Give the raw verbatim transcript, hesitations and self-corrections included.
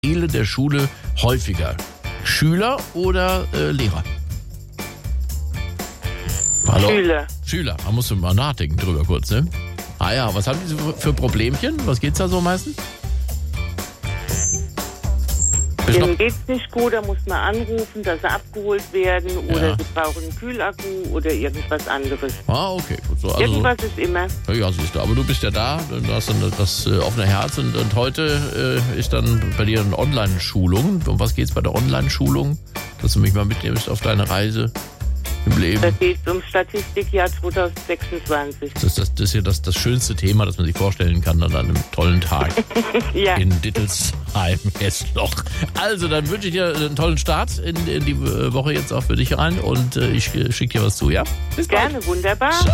Ziele der Schule häufiger? Schüler oder äh, Lehrer? Hallo? Schüler. Schüler, da musst du mal nachdenken drüber kurz, ne? Ah ja, was haben die so für Problemchen? Was geht's da so meistens? Bist Denen noch- geht's nicht gut, da muss man anrufen, dass sie abgeholt werden oder Ja. sie brauchen einen Kühlakku oder irgendwas anderes. Ah, okay, gut. So, also, Irgendwas ist immer. ja, siehst du, aber du bist ja da, du hast dann das äh, offene Herz und, und heute äh, ist dann bei dir eine Online-Schulung. Um was geht's bei der Online-Schulung? Dass du mich mal mitnimmst auf deine Reise im Leben. Da geht es um Statistikjahr zwanzig sechsundzwanzig. Das, das, das ist ja das, das schönste Thema, das man sich vorstellen kann an einem tollen Tag Ja, in Dittelsheim, Hessloch. Also, dann wünsche ich dir einen tollen Start in, in die Woche jetzt auch für dich rein und äh, ich äh, schicke dir was zu, ja? Bis bald. gerne, wunderbar.